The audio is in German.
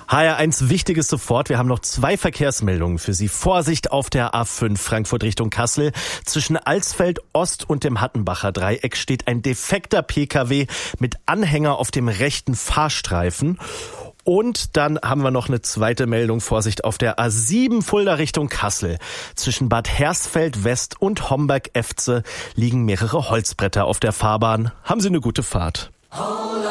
HR1 Wichtiges sofort. Wir haben noch 2 Verkehrsmeldungen für Sie. Vorsicht auf der A5 Frankfurt Richtung Kassel. Zwischen Alsfeld Ost und dem Hattenbacher Dreieck steht ein defekter Pkw mit Anhänger auf dem rechten Fahrstreifen. Und dann haben wir noch eine zweite Meldung. Vorsicht auf der A7 Fulda Richtung Kassel. Zwischen Bad Hersfeld West und Homberg-Efze liegen mehrere Holzbretter auf der Fahrbahn. Haben Sie eine gute Fahrt.